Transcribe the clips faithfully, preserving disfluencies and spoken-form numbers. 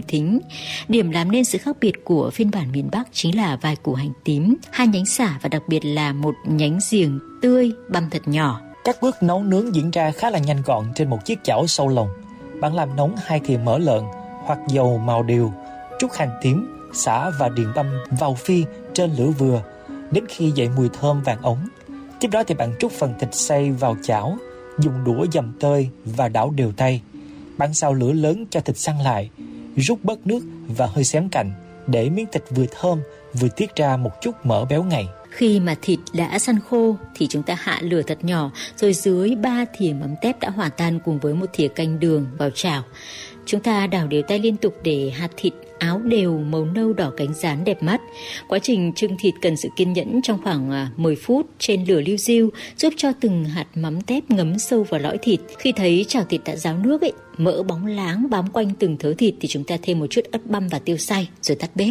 thính. Điểm làm nên sự khác biệt của phiên bản miền Bắc chính là vài củ hành tím, hai nhánh sả và đặc biệt là một nhánh giềng tươi băm thật nhỏ. Các bước nấu nướng diễn ra khá là nhanh gọn trên một chiếc chảo sâu lồng. Bạn làm nóng hai thìa mỡ lợn hoặc dầu màu đều, trút hành tím, sả và điền băm vào phi trên lửa vừa đến khi dậy mùi thơm vàng ống. Tiếp đó thì bạn trút phần thịt xay vào chảo, dùng đũa dầm tơi và đảo đều tay. Bạn xào lửa lớn cho thịt săn lại, rút bớt nước và hơi xém cạnh để miếng thịt vừa thơm vừa tiết ra một chút mỡ béo ngậy. Khi mà thịt đã săn khô thì chúng ta hạ lửa thật nhỏ, rồi dưới ba thìa mắm tép đã hòa tan cùng với một thìa canh đường vào chảo. Chúng ta đảo đều tay liên tục để hạt thịt áo đều màu nâu đỏ cánh rán đẹp mắt. Quá trình trưng thịt cần sự kiên nhẫn trong khoảng mười phút trên lửa liu riu, giúp cho từng hạt mắm tép ngấm sâu vào lõi thịt. Khi thấy chảo thịt đã ráo nước ấy, mỡ bóng láng bám quanh từng thớ thịt thì chúng ta thêm một chút ớt băm và tiêu xay rồi tắt bếp.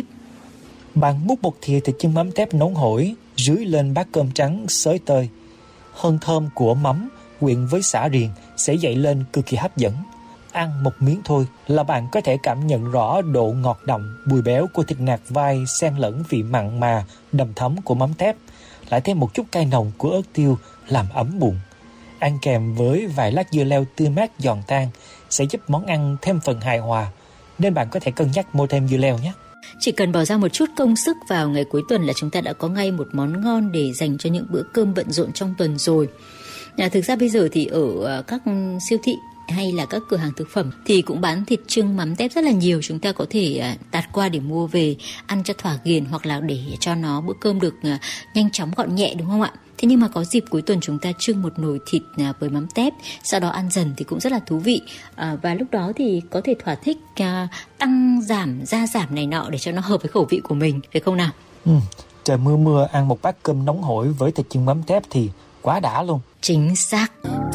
Bạn múc một thìa thịt chân mắm tép nóng hổi rưới lên bát cơm trắng xới tơi. Hương thơm của mắm quyện với sả riềng sẽ dậy lên cực kỳ hấp dẫn. Ăn một miếng thôi là bạn có thể cảm nhận rõ độ ngọt đậm, bùi béo của thịt nạc vai xen lẫn vị mặn mà đầm thấm của mắm tép, lại thêm một chút cay nồng của ớt tiêu làm ấm bụng. Ăn kèm với vài lát dưa leo tươi mát giòn tan sẽ giúp món ăn thêm phần hài hòa, nên bạn có thể cân nhắc mua thêm dưa leo nhé. Chỉ cần bỏ ra một chút công sức vào ngày cuối tuần là chúng ta đã có ngay một món ngon để dành cho những bữa cơm bận rộn trong tuần rồi. À, thực ra bây giờ thì ở các siêu thị hay là các cửa hàng thực phẩm thì cũng bán thịt chưng mắm tép rất là nhiều. Chúng ta có thể uh, tạt qua để mua về ăn cho thỏa ghiền, hoặc là để cho nó bữa cơm được uh, nhanh chóng gọn nhẹ, đúng không ạ? Thế nhưng mà có dịp cuối tuần chúng ta chưng một nồi thịt uh, với mắm tép, sau đó ăn dần thì cũng rất là thú vị. uh, Và lúc đó thì có thể thỏa thích uh, tăng giảm gia giảm này nọ để cho nó hợp với khẩu vị của mình, phải không nào? Ừ, trời mưa mưa ăn một bát cơm nóng hổi với thịt chưng mắm tép thì quá đã luôn. Chính xác.